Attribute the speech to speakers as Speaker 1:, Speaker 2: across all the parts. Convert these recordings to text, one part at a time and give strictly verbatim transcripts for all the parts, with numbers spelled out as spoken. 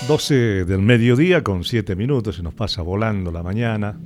Speaker 1: doce del mediodía con siete minutos, se nos pasa volando la mañana.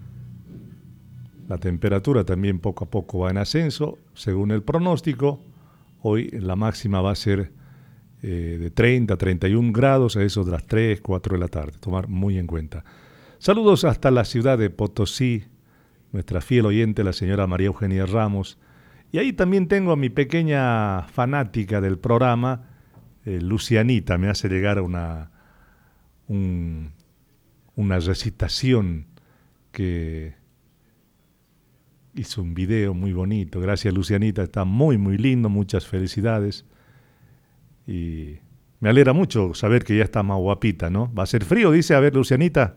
Speaker 1: La temperatura también poco a poco va en ascenso, según el pronóstico. Hoy la máxima va a ser eh, de treinta a treinta y un grados a eso de las tres, cuatro de la tarde, tomar muy en cuenta. Saludos hasta la ciudad de Potosí, nuestra fiel oyente, la señora María Eugenia Ramos. Y ahí también tengo a mi pequeña fanática del programa, eh, Lucianita, me hace llegar una, un, una recitación que hizo un video muy bonito. Gracias, Lucianita, está muy, muy lindo, muchas felicidades. Y me alegra mucho saber que ya está más guapita, ¿no? ¿Va a ser frío? Dice, a ver, Lucianita.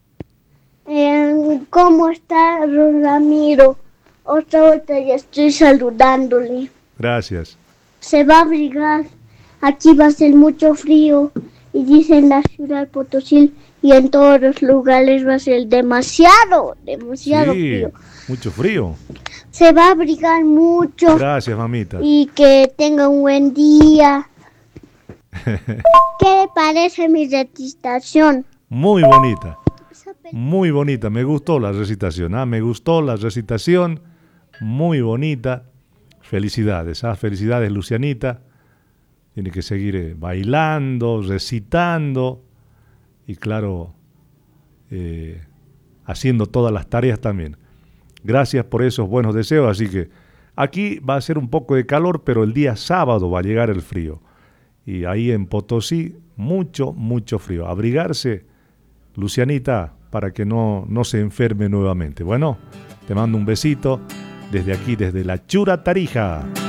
Speaker 2: Eh, ¿Cómo está, Ramiro? Otra vuelta ya estoy saludándole.
Speaker 1: Gracias.
Speaker 2: Se va a abrigar. Aquí va a ser mucho frío. Y dice en la ciudad de Potosí y en todos los lugares va a ser demasiado, demasiado
Speaker 1: sí,
Speaker 2: frío.
Speaker 1: Mucho frío.
Speaker 2: Se va a abrigar mucho.
Speaker 1: Gracias, mamita.
Speaker 2: Y que tenga un buen día. ¿Qué le parece mi recitación?
Speaker 1: Muy bonita. Muy bonita. Me gustó la recitación. ¿ah? Me gustó la recitación. Muy bonita. Felicidades. ¿ah? Felicidades, Lucianita. Tiene que seguir eh, bailando, recitando y claro, eh, haciendo todas las tareas también. Gracias por esos buenos deseos. Así que aquí va a ser un poco de calor, pero el día sábado va a llegar el frío. Y ahí en Potosí, mucho, mucho frío. Abrigarse, Lucianita, para que no, no se enferme nuevamente. Bueno, te mando un besito desde aquí, desde la Chura Tarija.